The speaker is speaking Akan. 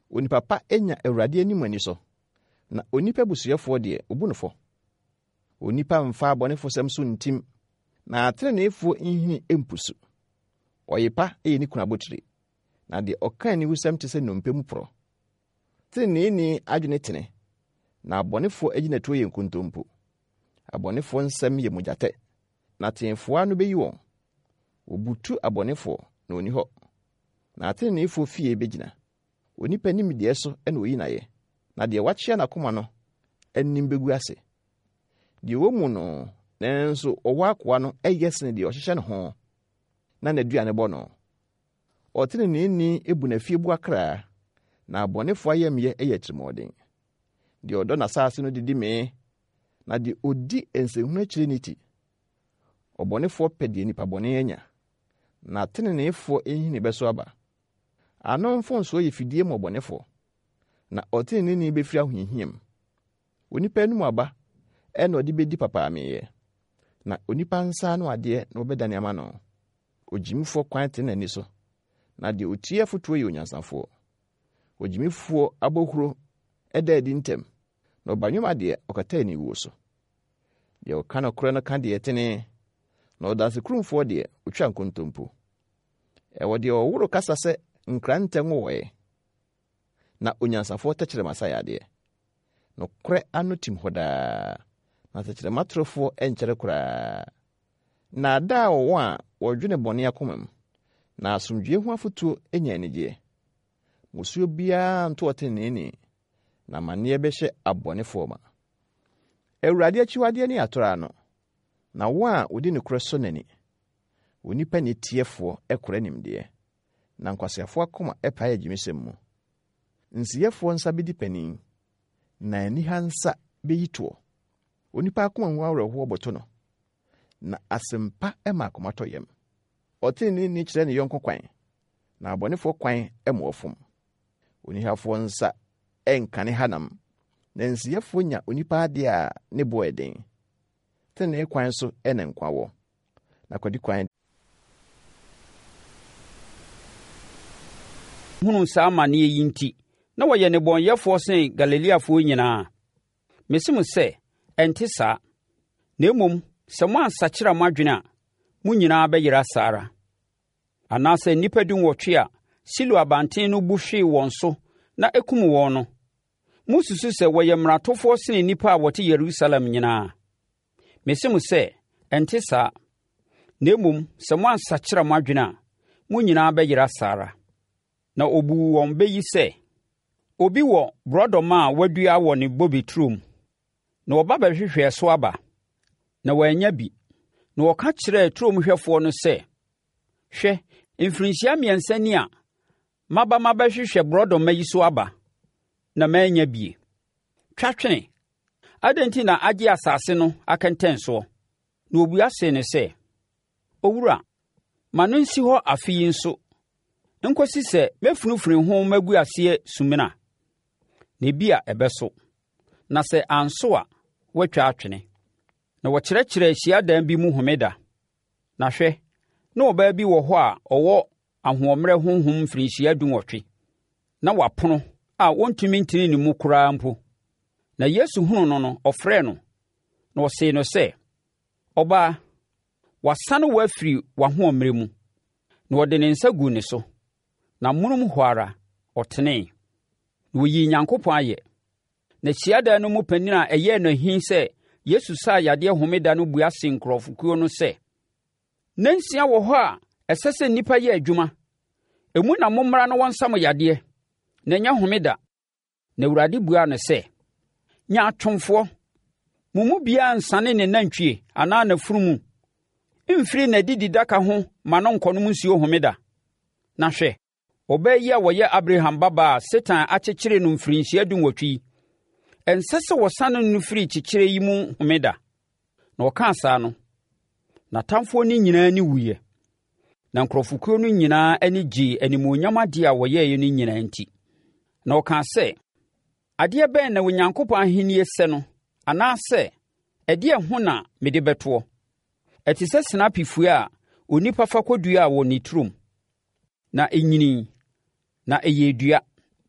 onipa pa enya Awurade anim ani so na onipa busuafo de obunofo onipa mfa abonefo sem so ntim na atreneefo nhini empusu oyepa ni kuna botire na de okan ni wusam te se nompem pro treneni adwene tene na abonefo agina to ye nkuntompo abonefo nsam ye mujate na tenfoa no beyi won obutu abonefo na oni ho na atreneefo fie begina onipa nimdeɛ so na oyi naye na de wachia na koma no anim begu ase de wo mu no nanso owa akwa no eyesene de ohyehyɛ ne ho na naduane bɔ no ɔtreneni ebu na fie bu akra na abonefo ayamye eyetrimoden de odo na saase no didi me na de odi ensehunu akire niti obonefo pɛde nipa bɔne anya na treneefo ehini beso aba anomfo nso ye fidie mo obonefo na ɔtreneni befiri ahohiem onipa enu aba ɛna ɔde bedi papa ameye na onipa nsa no ade na obedane ama no ojimfo kwan te nani so na de otie foto ye onyansafo ojimfo abohuro ɛda adi ntem na obanwoma de okata ni wo so de okana koro no kan de etene na odase krumfo de otwa nkontompo ɛwɔ de ɔworo kasa sɛ nkrante nwowe na onyansafo tɛkyere masaya de no kore anotim hoda na tɛkyere matrofo enkyere kora na da wo a wodwene bɔne akomam na asomdwe hu afotuo enya anigye musuo bia nto ɔteneni na mane bɛhye abɔnefo ma Awurade akyiwade ni atora no na wo a wodi ne koro so nani onipa ne tiefo ekora nimdeɛ na nkwasiafo akoma epa agimisem mu nsiyefo nsa bedi panin na ani hansa beyito onipa akoma hu awreho oboto no na asempa ema akomato yem ɔtene ni kyerɛ ne yɔnko kwan na abɔnefo kwan emofom onihafo nsa enkane hanam na nsiyefo nya onipa ade a ne boeden tene kwan so enenkwa wo na kwadi kwan hunu sama ne yinti na wɔyɛ ne bɔnyɛfo sen Galileafo nyinaa mesim sɛ ɛnte saa na mmom sɛ mo ansakyera mo adwene a mo nyinaa bɛyera sara anaasɛ nnipa du nwɔtwe a Silo abanten no bu hwee wɔn so na ekum wɔn no mususu sɛ wɔyɛ mmaratofoɔ sen nnipa a wɔte Yerusalem nyinaa mesim sɛ ɛnte saa na mmom sɛ mo ansakyera mo adwene a mo nyinaa bɛyera sara na obu wɔn bɛyi sɛ obi wɔ brodoma a wadua wɔ ne bobetrum na ɔba bɛhwehwɛ so aba na wanya bi na wɔka kyerɛ turomhwɛfoɔ no sɛ hwɛ mfirinhyia mmiɛnsa ni a maba bɛhwehwɛ brodoma yi so aba na manya bi twatwene adɛnti na agye asase no akɛntɛnsoɔ na obua se ne sɛ owura ma no nsi hɔ afe yi nso nkosi sɛ mɛfunufuni ho magu aseɛ sumina na bia ɛbɛso na sɛ anso a watwa atwene na wɔkyerɛkyerɛ hyiadan bi mu homeda na hwɛ na ɔbaa bi wɔ hɔ a ɔwɔ ahoɔmmerɛ honhom mfirinhyia dunwɔtwe na wapono a wɔntumi ntini ne mu koraa mpo na Yesu hunu no ɔfrɛ no na ɔsee no sɛ ɔbaa wasane wafiri w'ahoɔmmerɛ mu na ɔde ne nsa gu ne so na munum hɔ ara ɔtenee na oyi Nyankopɔn ayɛ na hyiadan no mu panin a ɛyɛ no hin sɛ Yesu saa yadeɛ homeda no bua se nkurɔfokuo no sɛ nansia wɔ hɔ a ɛsɛ sɛ nnipa yɛ adwuma emu na mommra no wɔnsa mo yadeɛ na ɛnyɛ homeda na Awurade bua no sɛ nya atomfoɔ mo mu biara nsane ne nantwie anaa n'afunumu mfiri n'adidi daka ho ma no nkɔ no mu nsuo homeda na hwɛ ɔbaa yi a wɔyɛ Abraham baba a Satan akyekyere no mfirinhyia dunwɔtwe ɛnsɛ sɛ wɔsane no firi kyekyere yi mu homeda na ɔka saa no n'atamfoɔ no nyinaa ni wuiɛ na nkurɔfokuo no nyinaa ani gyee animuonyam adeɛ a wɔyɛeɛ no nyinaa nti na ɔka sɛ adeɛ bɛn na Onyankopɔn ahenni sɛ no anaasɛ ɛdeɛ ho na mede bɛtoɔ ɛte sɛ senapefue a onipa fa kɔdua wɔ ne turom na ɛnyini na ɛyɛ dua